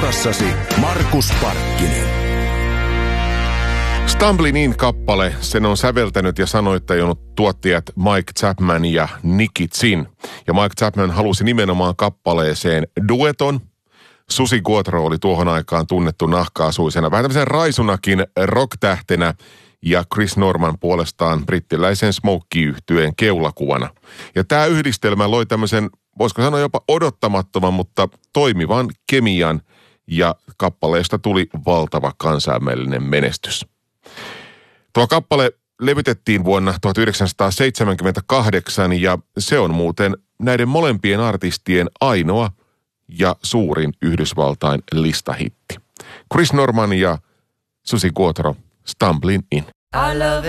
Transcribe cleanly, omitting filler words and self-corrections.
Seurassasi Markus Parkkinen. Stumbling In-kappale, sen on säveltänyt ja sanoittanut tuottajat Mike Chapman ja Nicky Zinn. Ja Mike Chapman halusi nimenomaan kappaleeseen dueton. Susi Quatro oli tuohon aikaan tunnettu nahka-asuisena, vähän tämmöisen raisunakin rock-tähtenä, ja Chris Norman puolestaan brittiläisen Smokey-yhtyeen keulakuvana. Ja tämä yhdistelmä loi tämmöisen, voisiko sanoa jopa odottamattoman, mutta toimivan kemian, ja kappaleesta tuli valtava kansainvälinen menestys. Tuo kappale levytettiin vuonna 1978 ja se on muuten näiden molempien artistien ainoa ja suurin Yhdysvaltain listahitti. Chris Norman ja Susi Quatro, Stumbling In.